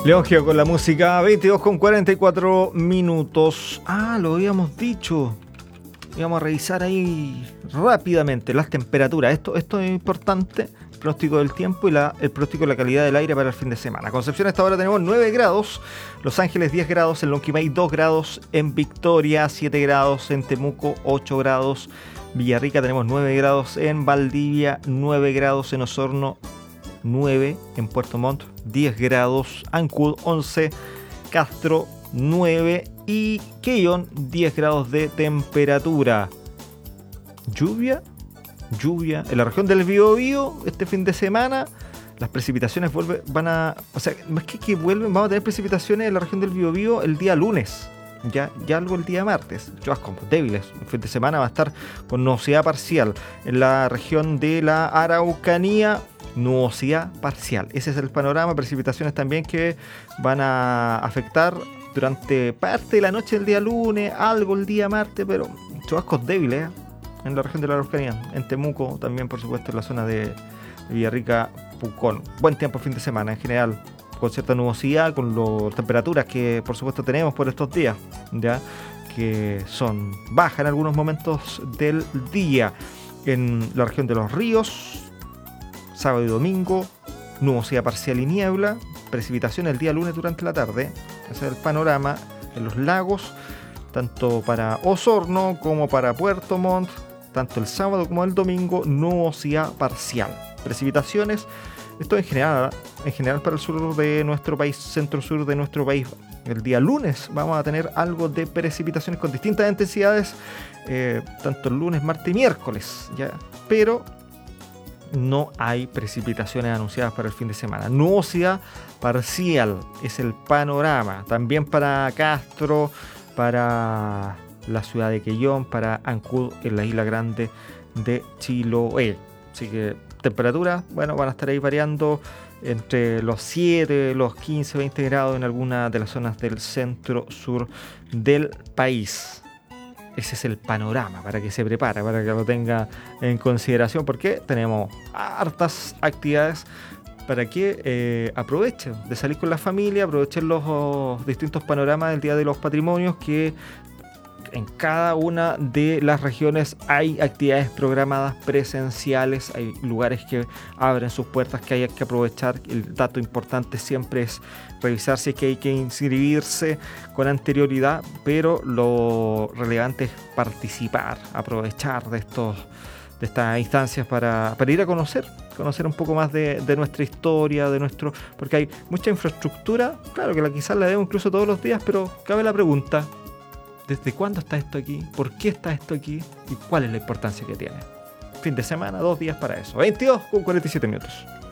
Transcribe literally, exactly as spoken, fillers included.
León Gieco con la música, veintidós con cuarenta y cuatro minutos. Ah, lo habíamos dicho. Vamos a revisar ahí rápidamente las temperaturas. Esto, esto es importante. El pronóstico del tiempo y la, el pronóstico de la calidad del aire para el fin de semana. Concepción, a esta hora tenemos nueve grados. Los Ángeles diez grados. En Lonquimay dos grados. En Victoria siete grados. En Temuco ocho grados. Villarrica tenemos nueve grados. En Valdivia nueve grados. En Osorno nueve. En Puerto Montt diez grados. Ancud once. Castro nueve. Y Quellón diez grados de temperatura. Lluvia, lluvia en la región del Biobío este fin de semana. Las precipitaciones vuelven, van a, o sea, más que que vuelven, vamos a tener precipitaciones en la región del Biobío el día lunes. Ya, ya algo el día martes. Chubascos débiles. El fin de semana va a estar con nubosidad parcial. En la región de la Araucanía, nubosidad parcial. Ese es el panorama. Precipitaciones también que van a afectar durante parte de la noche del día lunes, algo el día martes, pero chubascos débiles, ¿eh? En la región de la Araucanía, en Temuco, también por supuesto en la zona de Villarrica, Pucón. Buen tiempo fin de semana en general, con cierta nubosidad, con las temperaturas que por supuesto tenemos por estos días, ya que son bajas en algunos momentos del día. En la región de los ríos, sábado y domingo, nubosidad parcial y niebla, precipitación el día lunes durante la tarde. Ese es el panorama en los lagos, tanto para Osorno como para Puerto Montt, tanto el sábado como el domingo, nubosidad parcial. Precipitaciones, esto en general, en general para el sur de nuestro país, centro-sur de nuestro país. El día lunes vamos a tener algo de precipitaciones con distintas intensidades, eh, tanto el lunes, martes y miércoles, ¿ya? Pero no hay precipitaciones anunciadas para el fin de semana. Nubosidad parcial es el panorama. También para Castro, para la ciudad de Quellón, para Ancud en la isla grande de Chiloé. Así que temperaturas, bueno, van a estar ahí variando entre los siete, los quince, veinte grados en algunas de las zonas del centro-sur del país. Ese es el panorama para que se prepare, para que lo tenga en consideración, porque tenemos hartas actividades para que eh, aprovechen de salir con la familia, aprovechen los oh, distintos panoramas del Día de los Patrimonios, que en cada una de las regiones hay actividades programadas presenciales, hay lugares que abren sus puertas que hay que aprovechar. El dato importante siempre es revisar si es que hay que inscribirse con anterioridad, pero lo relevante es participar, aprovechar de estos de estas instancias para, para ir a conocer, conocer un poco más de, de nuestra historia, de nuestro, porque hay mucha infraestructura, claro que la quizás la vemos incluso todos los días, pero cabe la pregunta: ¿desde cuándo está esto aquí? ¿Por qué está esto aquí? ¿Y cuál es la importancia que tiene? Fin de semana, dos días para eso. veintidós con cuarenta y siete minutos.